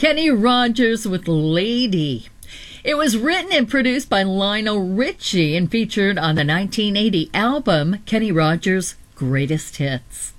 Kenny Rogers with Lady. It was written and produced by Lionel Richie and featured on the 1980 album Kenny Rogers' Greatest Hits.